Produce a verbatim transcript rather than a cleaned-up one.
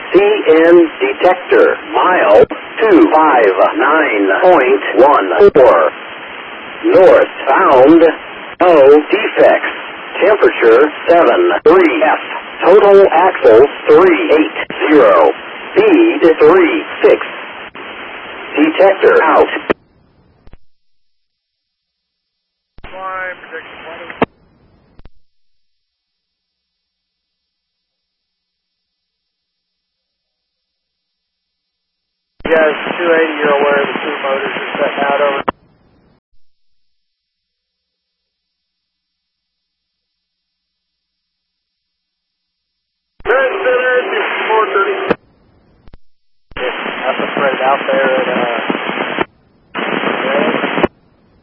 C N detector, mile two five nine point one four. North bound, no defects. Temperature seven three F. Total axle three eight zero. Speed three six. Detector out. Climb, projection one. Yes, two eighty, you're